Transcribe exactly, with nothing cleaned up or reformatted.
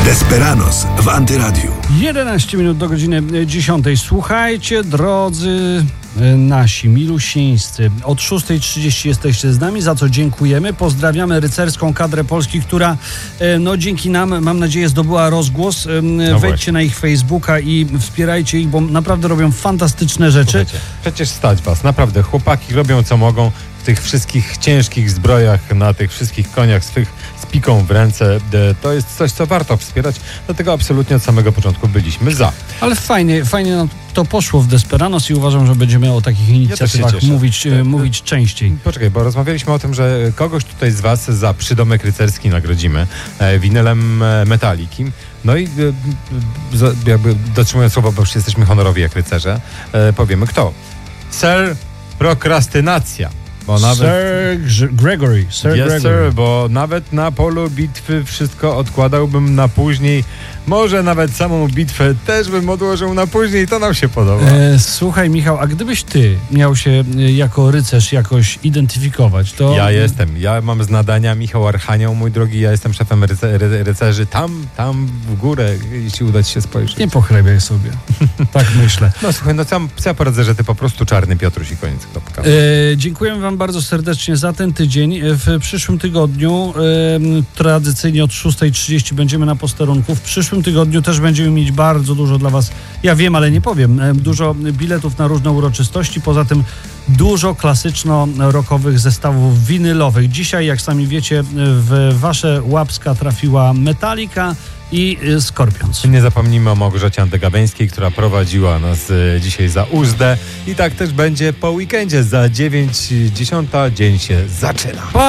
Desperados w Antyradiu. jedenaście minut do godziny dziesiątej. Słuchajcie, drodzy nasi milusieńscy, od szóstej trzydzieści jesteście z nami, za co dziękujemy. Pozdrawiamy rycerską kadrę Polski, która no dzięki nam, mam nadzieję, zdobyła rozgłos. No Wejdźcie właśnie na ich Facebooka i wspierajcie ich, bo naprawdę robią fantastyczne rzeczy. Słuchajcie, przecież stać was, naprawdę. Chłopaki robią co mogą w tych wszystkich ciężkich zbrojach, na tych wszystkich koniach swych z piką w ręce. To jest coś, co warto wspierać, dlatego absolutnie od samego początku byliśmy za. Ale fajnie, fajnie nam to poszło w Desperados i uważam, że będziemy o takich inicjatywach ja mówić, mówić częściej. Poczekaj, bo rozmawialiśmy o tym, że kogoś tutaj z was za przydomek rycerski nagrodzimy e, winylem e, Metaliki. No i e, jakby dotrzymując słowa, bo już jesteśmy honorowi jak rycerze, e, powiemy kto. Sir Prokrastynacja. Bo nawet, Sir Gregory. Sir yes, Gregory. Sir, bo nawet na polu bitwy wszystko odkładałbym na później. Może nawet samą bitwę też bym odłożył na później. To nam się podoba. E, słuchaj, Michał, a gdybyś ty miał się e, jako rycerz jakoś identyfikować, to... Ja jestem. Ja mam z nadania Michał Archanioł, mój drogi. Ja jestem szefem ryce, ry, rycerzy. Tam, tam w górę, jeśli uda ci się spojrzeć. Nie pochlebiaj sobie. Tak myślę. No słuchaj, no co, co ja poradzę, że ty po prostu czarny Piotruś i koniec, kropka. E, dziękujemy wam bardzo serdecznie za ten tydzień. W przyszłym tygodniu e, tradycyjnie od szóstej trzydzieści będziemy na posterunku. W przyszłym tygodniu też będziemy mieć bardzo dużo dla was, ja wiem, ale nie powiem, e, dużo biletów na różne uroczystości. Poza tym dużo klasyczno-rockowych zestawów winylowych. Dzisiaj, jak sami wiecie, w wasze łapska trafiła Metallica i Scorpions. Nie zapomnijmy o Małgorzacie Andegaweńskiej, która prowadziła nas y, dzisiaj za uzdę. I tak też będzie po weekendzie. Za dziewięć dziesiąta dzień się zaczyna.